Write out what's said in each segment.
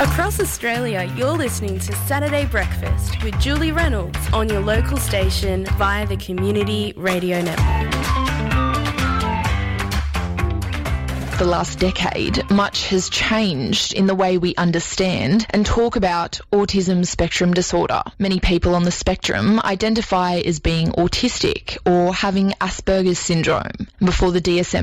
Across Australia, you're listening to Saturday Breakfast with Julie Reynolds on your local station via the Community Radio Network. The last decade, much has changed in the way we understand and talk about autism spectrum disorder. Many people on the spectrum identify as being autistic or having Asperger's syndrome. Before the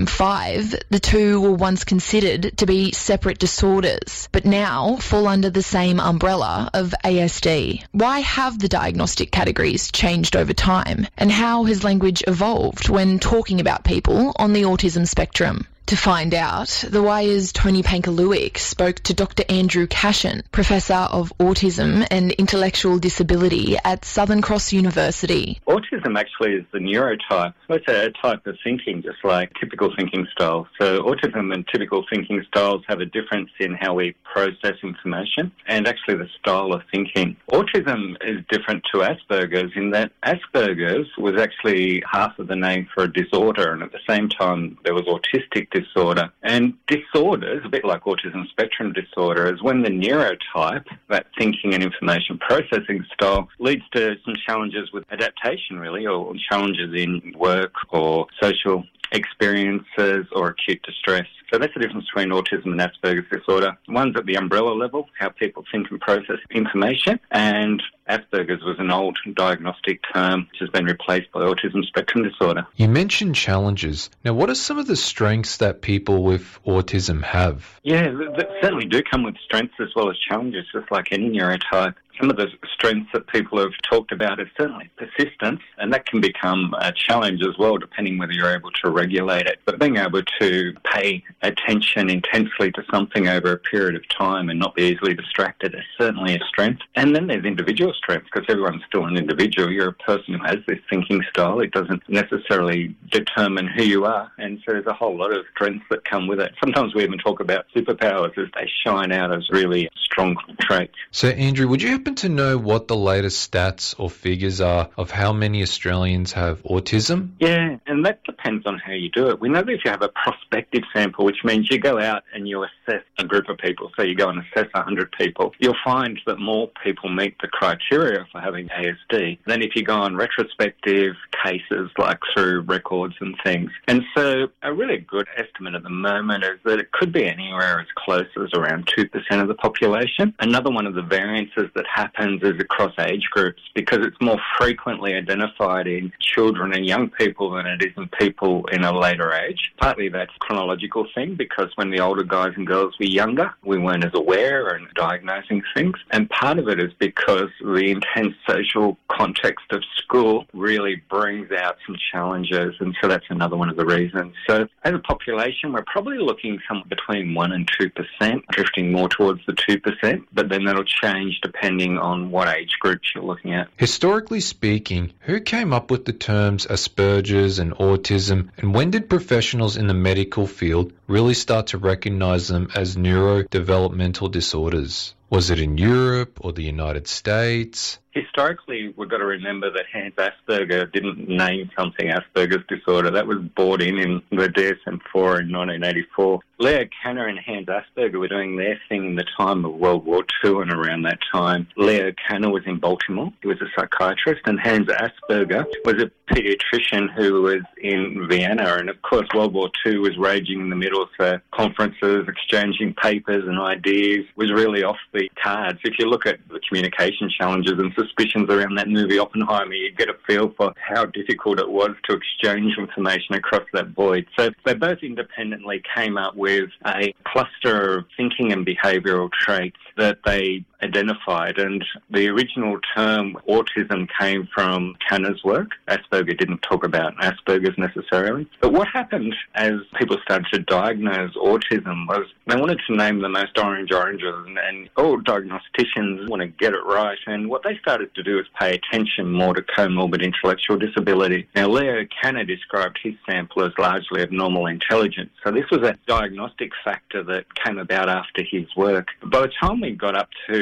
DSM-5, the two were once considered to be separate disorders, but now fall under the same umbrella of ASD. Why have the diagnostic categories changed over time, and how has language evolved when talking about people on the autism spectrum? To find out, the Wire's Tony Pankaluik spoke to Dr. Andrew Cashin, Professor of Autism and Intellectual Disability at Southern Cross University. Autism actually is the neurotype. It's a type of thinking, just like typical thinking styles. So autism and typical thinking styles have a difference in how we process information and actually the style of thinking. Autism is different to Asperger's in that Asperger's was actually half of the name for a disorder, and at the same time there was autistic disorder. And disorders, a bit like autism spectrum disorder, is when the neurotype, that thinking and information processing style, leads to some challenges with adaptation, really, or challenges in work or social experiences or acute distress. So that's the difference between autism and Asperger's disorder. One's at the umbrella level, how people think and process information, and Asperger's was an old diagnostic term which has been replaced by autism spectrum disorder. You mentioned challenges. Now, what are some of the strengths that people with autism have? Yeah, they certainly do come with strengths as well as challenges, just like any neurotype. Some of the strengths that people have talked about is certainly persistence, and that can become a challenge as well, depending whether you're able to regulate it. But being able to pay attention intensely to something over a period of time and not be easily distracted is certainly a strength. And then there's individual strengths, because everyone's still an individual. You're a person who has this thinking style. It doesn't necessarily determine who you are, and so there's a whole lot of strengths that come with it. Sometimes we even talk about superpowers as they shine out as really strong traits. So, Andrew, would you happen to know what the latest stats or figures are of how many Australians have autism? Yeah, and that depends on how you do it. We know that if you have a prospective sample, which means you go out and you assess a group of people, so you go and assess 100 people, you'll find that more people meet the criteria for having ASD than if you go on retrospective cases, like through records and things. And so a really good estimate at the moment is that it could be anywhere as close as around 2% of the population. Another one of the variances that happens is across age groups, because it's more frequently identified in children and young people than it is in people in a later age. Partly that's a chronological thing, because when the older guys and girls were younger, we weren't as aware and diagnosing things. And part of it is because the intense social context of school really brings out some challenges, and so that's another one of the reasons. So as a population, we're probably looking somewhere between 1% and 2%, drifting more towards the 2%, but then that'll change depending on what age groups you're looking at. Historically speaking, who came up with the terms Asperger's and autism, and when did professionals in the medical field really start to recognise them as neurodevelopmental disorders? Was it in Europe or the United States? Historically, we've got to remember that Hans Asperger didn't name something Asperger's disorder. That was brought in the DSM-4 in 1984. Leo Kanner and Hans Asperger were doing their thing in the time of World War II and around that time. Leo Kanner was in Baltimore. He was a psychiatrist, and Hans Asperger was a paediatrician who was in Vienna. And, of course, World War II was raging in the middle, so conferences, exchanging papers and ideas was really off the cards. If you look at the communication challenges and suspicions around that movie Oppenheimer, you get a feel for how difficult it was to exchange information across that void. So they both independently came up with a cluster of thinking and behavioural traits that they identified, and the original term autism came from Kanner's work. Asperger didn't talk about Asperger's necessarily. But what happened as people started to diagnose autism was they wanted to name the most oranges, and all diagnosticians want to get it right, and what they started to do is pay attention more to comorbid intellectual disability. Now, Leo Kanner described his sample as largely of normal intelligence, so this was a diagnostic factor that came about after his work. By the time we got up to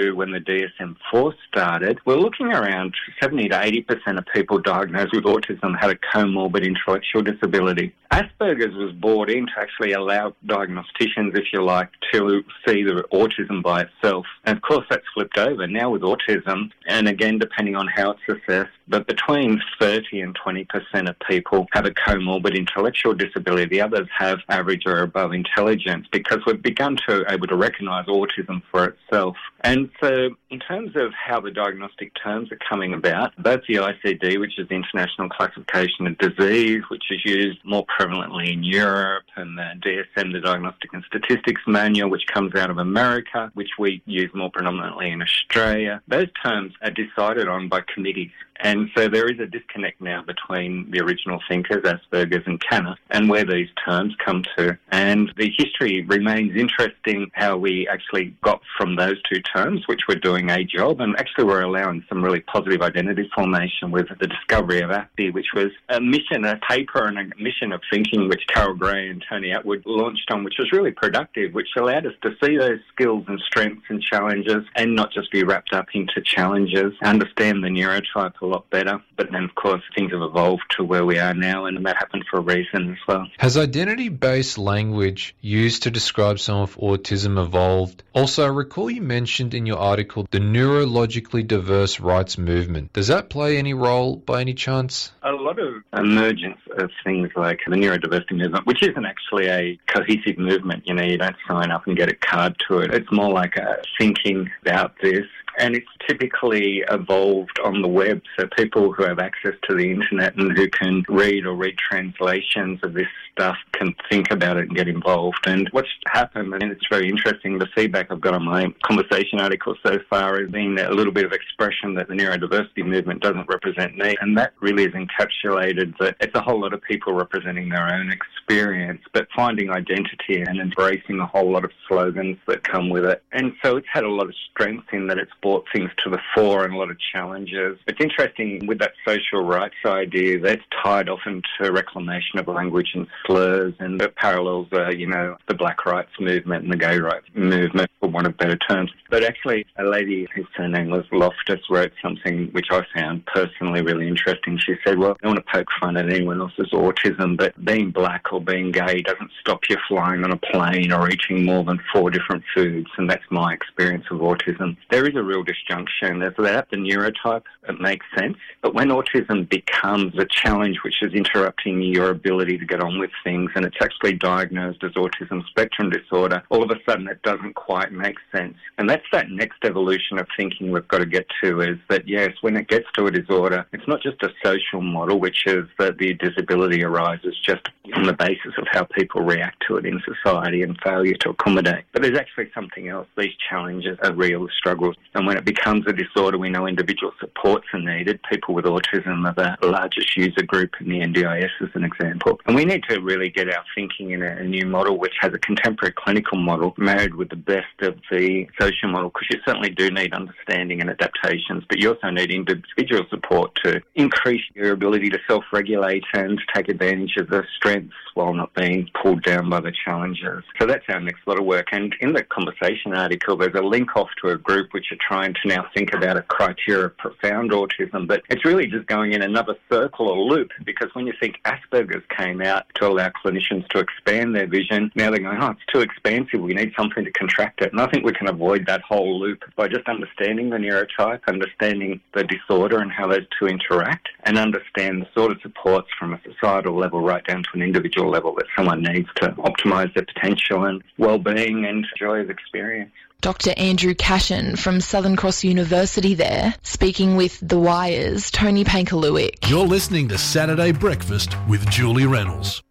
1992, when the DSM-4 started, we're looking around 70 to 80% of people diagnosed with autism had a comorbid intellectual disability. Asperger's was brought in to actually allow diagnosticians, if you like, to see the autism by itself. And of course, that's flipped over now with autism, and again, depending on how it's assessed, but between 30 and 20% of people have a comorbid intellectual disability. The others have average or above intelligence, because we've begun to able to recognise autism for itself. And so in terms of how the diagnostic terms are coming about, both the ICD, which is the International Classification of Disease, which is used more prevalently in Europe, and the DSM, the Diagnostic and Statistics Manual, which comes out of America, which we use more predominantly in Australia, those terms are decided on by committees. And so there is a disconnect now between the original thinkers, Asperger's and Kanner, and where these terms come to. And the history remains interesting, how we actually got from those two terms, which were doing a job, and actually we're allowing some really positive identity formation with the discovery of API, which was a mission, a paper and a mission of thinking which Carol Gray and Tony Atwood launched on, which was really productive, which allowed us to see those skills and strengths and challenges and not just be wrapped up into challenges, understand the neurotype a lot better. But then, of course, things have evolved to where we are now, and that happened for a reason as well. Has identity-based language used to describe some of autism evolved? Also, I recall you mentioned in your article the neurologically diverse rights movement. Does that play any role by any chance? A lot of emergence of things like the neurodiversity movement, which isn't actually a cohesive movement. You know, you don't sign up and get a card to it. It's more like a thinking about this. And it's typically evolved on the web, so people who have access to the internet and who can read or read translations of this stuff can think about it and get involved. And what's happened, and it's very interesting, the feedback I've got on my conversation article so far has been a little bit of expression that the neurodiversity movement doesn't represent me, and that really is encapsulated that it's a whole lot of people representing their own experience, but finding identity and embracing a whole lot of slogans that come with it. And so it's had a lot of strength in that it's brought things to the fore and a lot of challenges. It's interesting with that social rights idea, that's tied often to reclamation of language and slurs, and the parallels are, you know, the black rights movement and the gay rights movement, for want of better terms. But actually, a lady whose surname was Loftus wrote something which I found personally really interesting. She said, well, I don't want to poke fun at anyone else's autism, but being black or being gay doesn't stop you flying on a plane or eating more than 4 different foods, and that's my experience of autism. There is a real disjunction. As that the neurotype, it makes sense. But when autism becomes a challenge which is interrupting your ability to get on with things, and it's actually diagnosed as autism spectrum disorder, all of a sudden it doesn't quite make sense. And that's that next evolution of thinking we've got to get to, is that, yes, when it gets to a disorder, it's not just a social model, which is that the disability arises just on the basis of how people react to it in society and failure to accommodate. But there's actually something else. These challenges are real struggles. And when it becomes a disorder, we know individual supports are needed. People with autism are the largest user group in the NDIS, as an example. And we need to really get our thinking in a new model, which has a contemporary clinical model married with the best of the social model, because you certainly do need understanding and adaptations, but you also need individual support to increase your ability to self-regulate and take advantage of the strengths while not being pulled down by the challenges. So that's our next lot of work. And in the conversation article, there's a link off to a group which are trying to now think about a criteria of profound autism, but it's really just going in another circle or loop, because when you think Asperger's came out to allow clinicians to expand their vision, now they're going, oh, it's too expansive, we need something to contract it. And I think we can avoid that whole loop by just understanding the neurotype, understanding the disorder and how those two interact, and understand the sort of supports from a societal level right down to an individual level that someone needs to optimise their potential and well-being and joy of experience. Dr. Andrew Cashin from Southern Cross University there, speaking with The Wire's Tony Pankaluik. You're listening to Saturday Breakfast with Julie Reynolds.